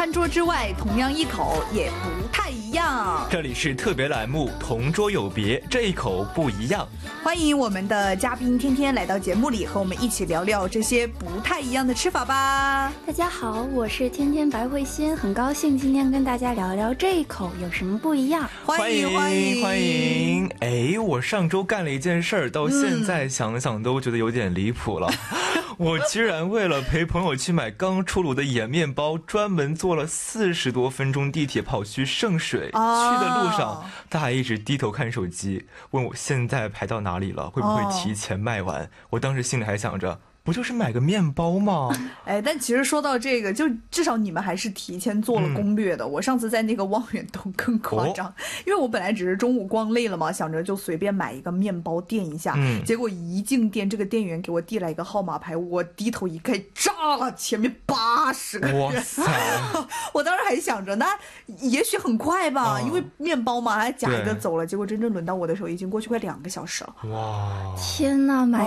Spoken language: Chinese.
餐桌之外，同样一口也不太一样。 这里是特别栏目同桌有别，这一口不一样。 欢迎我们的嘉宾天天来到节目里，和我们一起聊聊这些不太一样的吃法吧。 大家好，我是天天白慧欣，很高兴今天跟大家聊聊这一口有什么不一样。 欢迎欢迎欢迎！哎，我上周干了一件事儿，到现在想想都觉得有点离谱了。我居然为了陪朋友去买刚出炉的盐面包，专门坐了40多分钟地铁跑去圣水。去的路上，他还一直低头看手机，问我现在排到哪里了，会不会提前卖完。我当时心里还想着，不就是买个面包吗？ 哎，但其实说到这个，就至少你们还是提前做了攻略的。我上次在那个望远洞更夸张，因为我本来只是中午逛累了嘛，想着就随便买一个面包垫一下，结果一进店，这个店员给我递来一个号码牌，我低头一看，炸了，前面80个人。 哇塞！ 我当时还想着，那也许很快吧，因为面包嘛，还夹一个走了。结果真正轮到我的时候，已经过去快2个小时了。 哇！ 天哪，买